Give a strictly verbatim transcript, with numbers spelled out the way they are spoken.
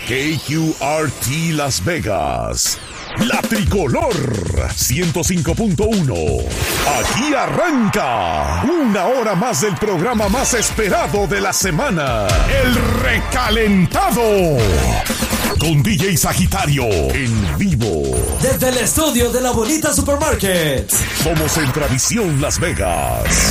K Q R T Las Vegas, la tricolor ciento cinco punto uno. Aquí arranca una hora más del programa más esperado de la semana, El Recalentado, con D J Sagitario en vivo. Desde el estudio de la bonita Supermarket. Somos en Tradición Las Vegas.